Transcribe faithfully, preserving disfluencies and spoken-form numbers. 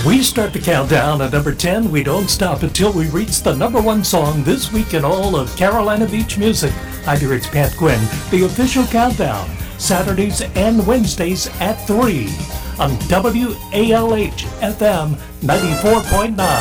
We start the countdown at number ten. We don't stop until we reach the number one song this week in all of Carolina Beach music. Hi there, it's Pat Quinn. The official countdown, Saturdays and Wednesdays at three on W A L H F M ninety-four point nine.